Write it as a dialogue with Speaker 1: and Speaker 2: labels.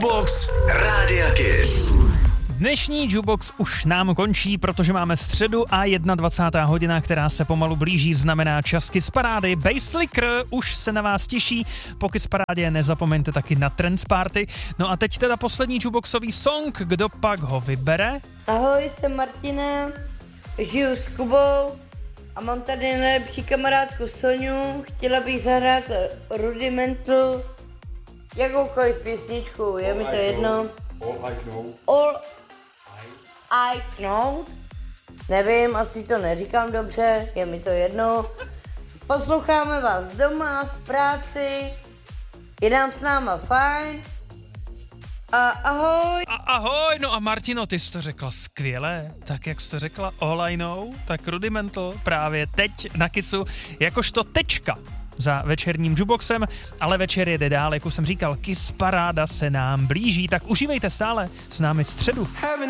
Speaker 1: Jukebox Rádia Kiss.
Speaker 2: Dnešní Jukebox už nám končí, protože máme středu a 21. hodina, která se pomalu blíží, znamená čas Kiss Parády. Basslicker už se na vás těší, po Kiss Parádě nezapomeňte taky na Trends Party. No a teď teda poslední Jukeboxový song, kdo pak ho vybere?
Speaker 3: Ahoj, jsem Martina, žiju s Kubou a mám tady nejlepší kamarádku Soňu. Chtěla bych zahrát Rudimental, jakoukoliv písničku, je mi to jedno. All I know. Nevím, asi to neříkám dobře, je mi to jedno. Posloucháme vás doma, v práci, je nám s náma fajn. A ahoj.
Speaker 2: Ahoj, no a Martino, ty jsi to řekla skvěle, tak jak jsi to řekla All I Know, tak Rudimental právě teď na Kissu, jakožto tečka za večerním Jukeboxem, ale večer jede dál, jak už jsem říkal, Kiss Paráda se nám blíží, tak užívejte stále s námi středu.